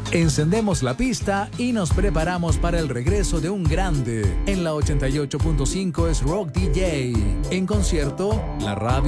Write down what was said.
Encendemos la pista y nos preparamos para el regreso de un grande. En la 88.5 es Rock DJ. En concierto, la radio